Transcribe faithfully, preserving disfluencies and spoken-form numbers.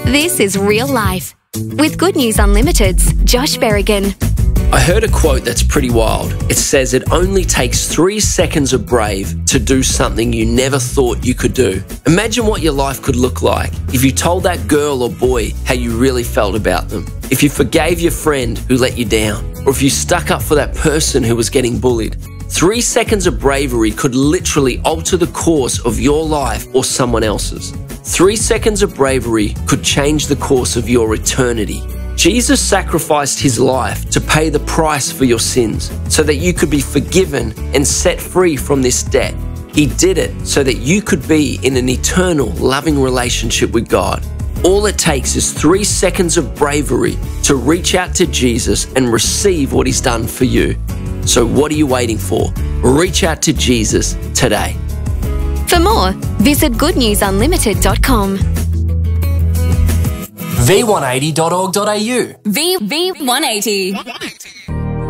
This is Real Life with Good News Unlimited's Josh Berrigan. I heard a quote that's pretty wild. It says it only takes three seconds of brave to do something you never thought you could do. Imagine what your life could look like if you told that girl or boy how you really felt about them. If you forgave your friend who let you down, or if you stuck up for that person who was getting bullied. Three seconds of bravery could literally alter the course of your life or someone else's. Three seconds of bravery could change the course of your eternity. Jesus sacrificed his life to pay the price for your sins so that you could be forgiven and set free from this debt. He did it so that you could be in an eternal, loving relationship with God. All it takes is three seconds of bravery to reach out to Jesus and receive what he's done for you. So what are you waiting for? Reach out to Jesus today. For more, visit good news unlimited dot com. v one eighty dot org dot a u V V one eighty.